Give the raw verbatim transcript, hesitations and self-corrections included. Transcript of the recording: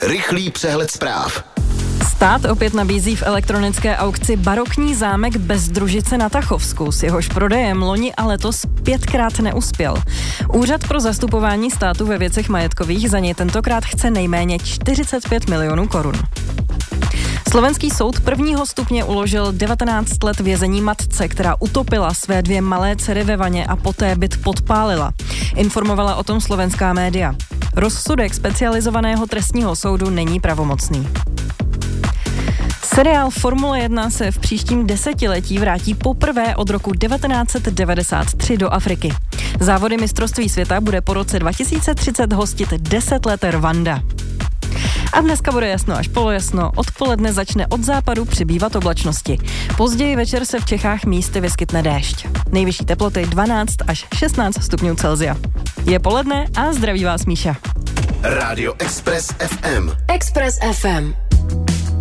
Rychlý přehled zpráv. Stát opět nabízí v elektronické aukci barokní zámek Bezdružice na Tachovsku. S jehož prodejem loni a letos pětkrát neuspěl. Úřad pro zastupování státu ve věcech majetkových za něj tentokrát chce nejméně čtyřicet pět milionů korun. Slovenský soud prvního stupně uložil devatenáct let vězení matce, která utopila své dvě malé dcery ve vaně a poté byt podpálila. Informovala o tom slovenská média. Rozsudek specializovaného trestního soudu není pravomocný. Seriál Formule jedna se v příštím desetiletí vrátí poprvé od roku devatenáct devadesát tři do Afriky. Závody mistrovství světa bude po roce dva tisíce třicet hostit deset let Rwanda. A dneska bude jasno až polojasno, odpoledne začne od západu přibývat oblačnosti. Později večer se v Čechách místy vyskytne déšť. Nejvyšší teploty dvanáct až šestnáct stupňů Celsia. Je poledne a zdraví vás Míša. Rádio Express ef em. Express ef em.